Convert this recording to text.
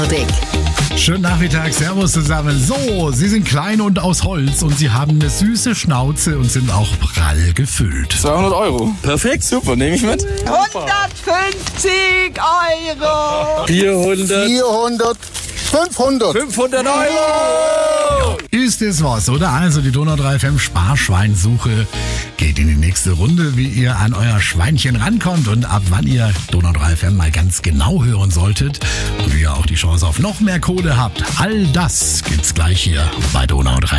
Schönen Nachmittag, Servus zusammen. So, Sie sind klein und aus Holz und Sie haben eine süße Schnauze und sind auch prall gefüllt. 200 Euro. Perfekt. Super, nehme ich mit. 150 Euro. 400. 500. 500 Euro. Ist es was, oder? Also die Donau 3 FM Sparschweinsuche geht in die nächste Runde, wie ihr an euer Schweinchen rankommt und ab wann ihr Donau 3 FM mal ganz genau hören solltet und wie ihr auch die Chance auf noch mehr Kohle habt. All das gibt's gleich hier bei Donau 3